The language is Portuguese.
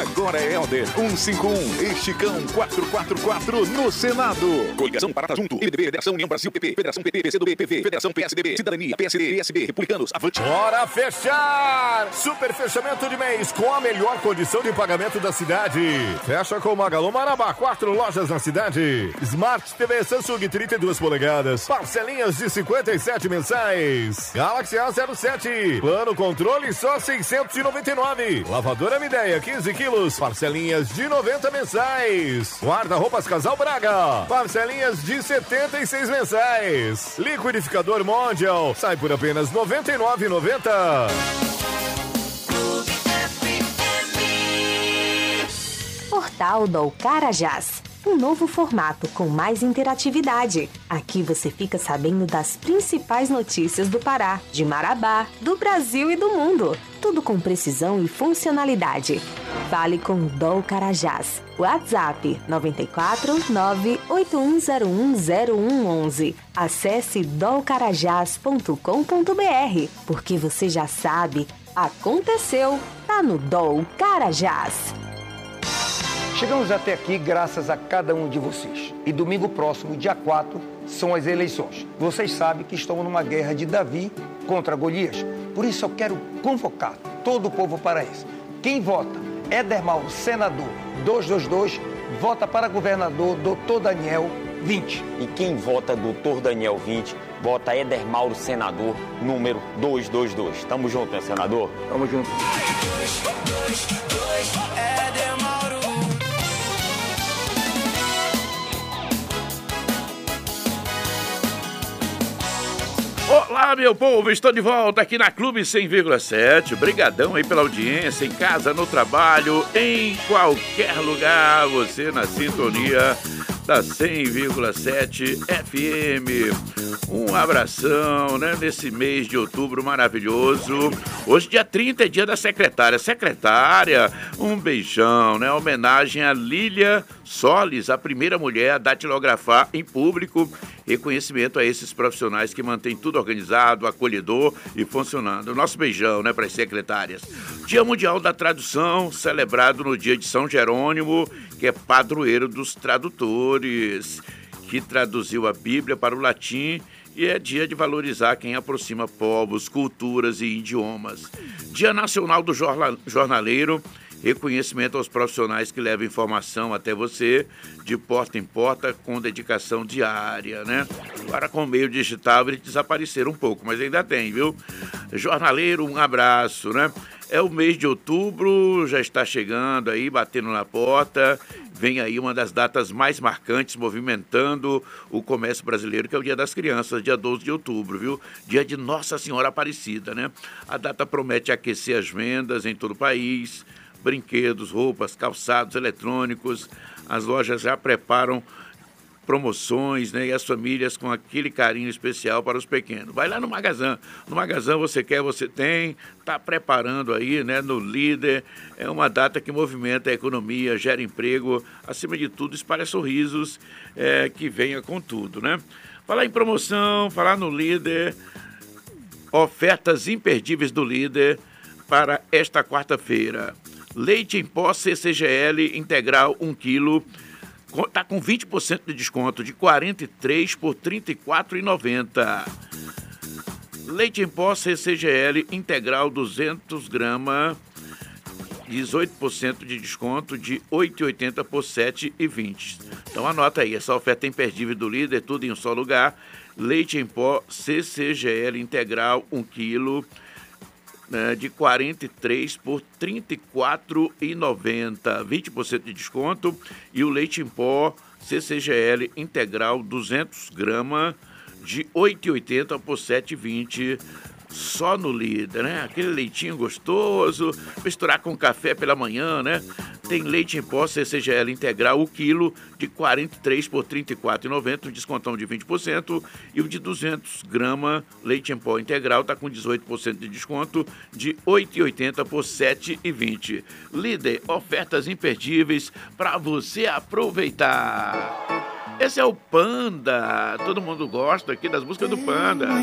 Agora é Helder 151 e Chicão 444 no Senado. Coligação Parata Junto, MDB, Federação União Brasil, PP, Federação PP, PCdoB, PV, Federação PSDB, Cidadania, PSD, PSB, Republicanos, Avante. Bora fechar! Super fechamento de mês com a melhor condição de pagamento da cidade. Fecha com Magalu Marabá, 4 lojas na cidade. Smart TV Samsung 32 polegadas, parcelinhas de 57 mensais. Galaxy A07, plano controle só 699. Lavadora Mideia 15 quilos, parcelinhas de 90 mensais. Guarda-roupas Casal Braga, parcelinhas de 76 mensais. Liquidificador Mondial, sai por apenas R$ 99,90. Portal do Carajás. Um novo formato com mais interatividade. Aqui você fica sabendo das principais notícias do Pará, de Marabá, do Brasil e do mundo. Tudo com precisão e funcionalidade. Fale com o DOL Carajás. WhatsApp 949-8101-0111. Acesse dolcarajás.com.br. Porque você já sabe, aconteceu, tá no DOL Carajás. Chegamos até aqui graças a cada um de vocês. E domingo próximo, dia 4, são as eleições. Vocês sabem que estamos numa guerra de Davi contra Golias. Por isso eu quero convocar todo o povo paraense. Quem vota Éder Mauro, senador 222, vota para governador Dr. Daniel 20. E quem vota Dr. Daniel 20, vota Éder Mauro, senador número 222. Tamo junto, né, senador? Tamo junto. Éder Mauro. Olá, meu povo, estou de volta aqui na Clube 100,7. Brigadão aí pela audiência, em casa, no trabalho, em qualquer lugar, você na sintonia da 100,7 FM. Um abração, né, nesse mês de outubro maravilhoso. Hoje, dia 30, é dia da secretária. Secretária, um beijão, né? Homenagem a Lília Solis, a primeira mulher a datilografar em público. Reconhecimento a esses profissionais que mantêm tudo organizado, acolhedor e funcionando. Nosso beijão, né, para as secretárias. Dia Mundial da Tradução, celebrado no dia de São Jerônimo, que é padroeiro dos tradutores, que traduziu a Bíblia para o latim, e é dia de valorizar quem aproxima povos, culturas e idiomas. Dia Nacional do Jornaleiro, reconhecimento aos profissionais que levam informação até você, de porta em porta, com dedicação diária, né? Agora, com o meio digital, eles desapareceram um pouco, mas ainda tem, viu? Jornaleiro, um abraço, né? É o mês de outubro, já está chegando aí, batendo na porta. Vem aí uma das datas mais marcantes, movimentando o comércio brasileiro, que é o Dia das Crianças, dia 12 de outubro, viu? Dia de Nossa Senhora Aparecida, né? A data promete aquecer as vendas em todo o país. Brinquedos, roupas, calçados, eletrônicos. As lojas já preparam promoções, né? E as famílias com aquele carinho especial para os pequenos. Vai lá no Magazã. No Magazã você quer, você tem. Está preparando aí, né? No Líder. É uma data que movimenta a economia, gera emprego. Acima de tudo, espalha sorrisos, que venha com tudo, né? Falar em promoção, falar no Líder. Ofertas imperdíveis do Líder para esta quarta-feira. Leite em pó CCGL integral 1 kg. Está com 20% de desconto, de R$ 43 por R$ 34,90. Leite em pó CCGL integral 200 gramas, 18% de desconto, de R$ 8,80 por R$ 7,20. Então anota aí, essa oferta imperdível do Líder, tudo em um só lugar. Leite em pó CCGL integral 1 kg, de R$ 43 por R$ 34,90, 20% de desconto. E o leite em pó CCGL integral 200 gramas, de R$ 8,80 por R$ 7,20, só no Líder, né? Aquele leitinho gostoso, misturar com café pela manhã, né? Tem leite em pó CCGL integral, o quilo, de 43 por R$ 34,90, um descontão de 20%, e o de 200 gramas, leite em pó integral, está com 18% de desconto, de R$ 8,80 por R$ 7,20. Líder, ofertas imperdíveis para você aproveitar. Esse é o Panda, todo mundo gosta aqui das músicas do Panda.